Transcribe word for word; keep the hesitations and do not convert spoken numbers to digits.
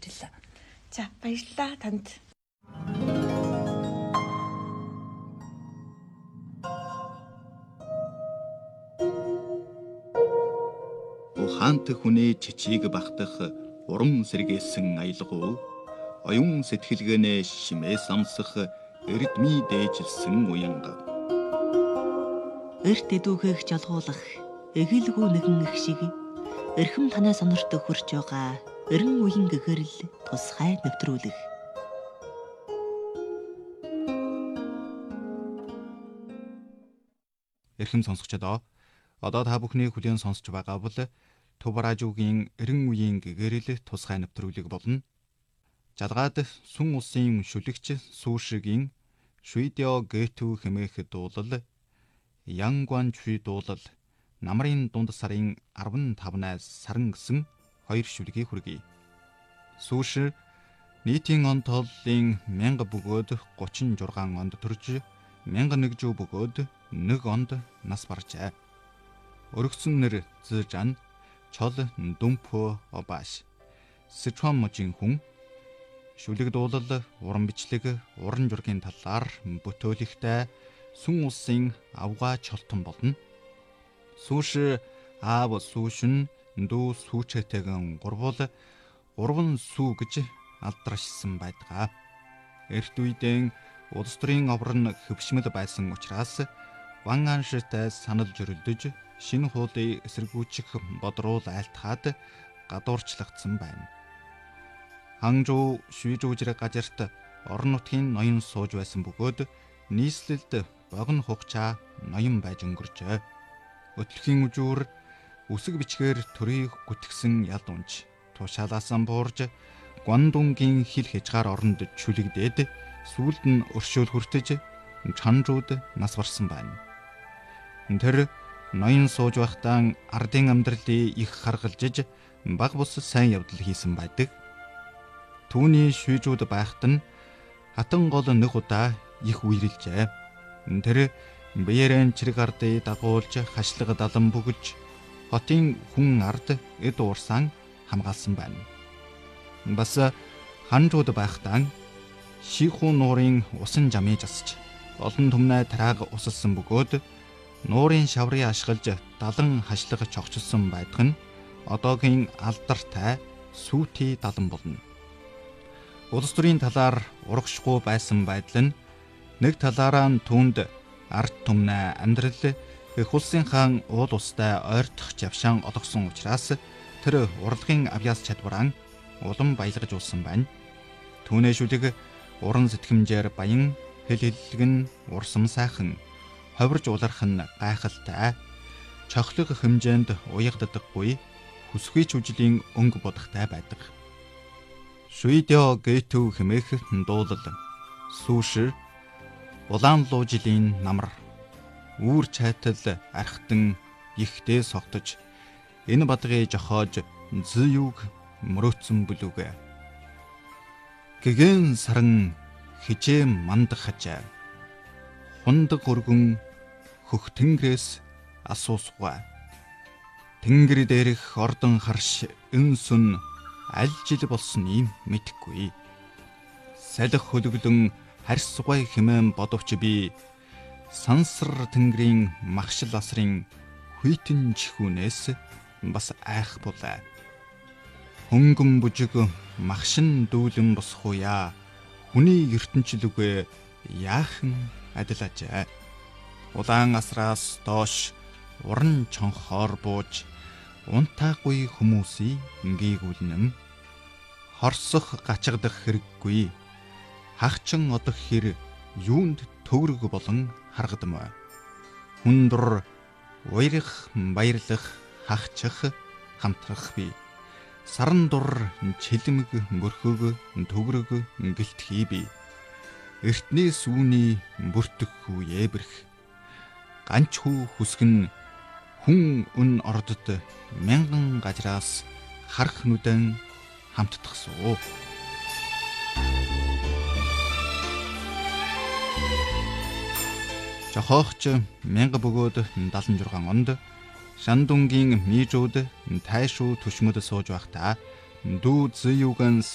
байлаа. За баярлалаа танд. Ухаант хүнээ чичиг багтах урам сэргээсэн аялгуу оюун сэтгэлгээнээ шимээс амсах эрдмий дээжилсэн уянга. Эрт эдүүхийг жалгуулах эгэлгүй нэгэн их шиг эрхэм танай сонорт хөрч байгаа эрен үеийн гэгэрэл тусгай нэвтрүүлэх. Эрхэм сонсогчдоо одоо та бүхний хүлээн сонсч байгаа бол Төв радиогийн эрен үеийн гэгэрэл тусгай нэвтрүүлэг болно. Жалгаад сүн усын шүлэгч Сүүшигийн Шүидё Гэтүү хэмээх дуулал Янгван Чүй дуулал намрын дунд сарын арван тавнаас саран гэсэн хоёр шүлгийг хүргэе. Сүүши нийтийн он тооллын мянга бөгөөд гучин жургаан онд төрж мянга нэг жив бөгөөд нэг онд нас баржээ. Өргөцсөн нэр Зжан Чол Дүмпө Обаш Сычуан мужийн хүн шүлэг дуулал уран бичлэг уран жургийн талаар бүтөөлөхтэй сүн улсын авгаа чолтон болно. Сүүш аав сүүшин дүү сүүчэтэйгэн гурвал гурван сүү гэж алдаршсан байдаг. Эрт үедээ улс төрийн оврон хөвшмөл байсан учраас Ван Аншитай санал зөрөлдөж шинэ хуулийг эсэргүүцэх бодруул айлтгаад гадуурчлагдсан байна. Ханжуу Шүйжүүжрэг газарт орон нутгийн ноён сууж байсан бөгөөд нийслэлд богино хугацаа ноён байж өнгөрчээ. Өтлөхийн үжүүр үсэг бичгээр төрийг гүтгсэн ял унж тушаалаасан буурж Гуандунгийн хил хязгаар оронд чүлэгдээд сүүлд нь өршөөл хүртэж Чанжууд нас барсан байна. Тэр ноён сууж байхдаа ардын амьдралыг их харгалжиж баг бус сайн явдал хийсэн байдаг. Түүний Шүйжүүд байхад нь хатан гол нэг удаа их үерэлжээ. Тэр биеэрэн чирэг ардыг дагуулж хашлага далан бөгж хотын хүн ард эд уурсан хамгаалсан байна. Бас ханжууд байхдаа Шихүү нуурын усан жамыг засч олон түмнээ тарааг усалсан бөгөөд нуурын шаврыг ашиглаж далан хашлага чогчилсон байдаг нь одоогийн алдартай Сүүти далан болно. Улс төрийн талаар урагшгүй байсан байдал нь нэг талаараа түүнд ард түмнээ амьдрал их улсын хаан уул устай ойртох жавшаан олгосон учраас тэр урлагийн авьяас чадвараа улам баялгаж улсан байна. Түүний шүлэг уран сэтгэмжээр баян, хэл хэллэг нь урсам сайхан, ховирж уларх нь гайхалтай, чохлог хэмжээнд уягддаггүй хүсвий чүжлийн өнгө бодохтай байдаг. Шүидё Гэтүү хэмээх дуулал Сүүши улаан луужилын намар үүр чайтал архитан ихтэй согтож энэ бадгийг жохоож зүйг мөрөөцсөн бүлүгэ. Гэгэн саран хижээ мандах хажаа хундаг өргөн хөх тэнгэрээс асуусгүй. Тэнгэр дээрх ордон харш энсүн аль жил болсныг мэдэхгүй. Салих хөлөглөн харьсугай хэмээн бодовч би сансар тэнгэрийн махшил асрын хүйтэн чихүүнээс бас айх булаа. Хөнгөн бүжиг махшин дүүлэн босхуя хүний ертөнчлүгэ яахан адилаажээ. Улаан асраас доош уран чонхоор бууж унтаагүй хүмүүсийг ингээгүүлнэн хорсох гачгадах хэрэггүй хагчин одох хэр юунд төгрөг болон харгадмаа. Хүндур уйрах баярлах хагчих хамтрах би саран дур чилмэг мөрхөг төгрөг гэлтхий би эртний сүүний бүртгэхгүй ебэрх ганч хүү хүсгэн хүн өн ордод мянган гажраас харах нүдэн хамттахсуу. Жохоогч мянга бөгөөд дадлан жургаан онд Шандунгийн Мижүүд тайшуу төшмөд сууж байхдаа дүү зүйүгэн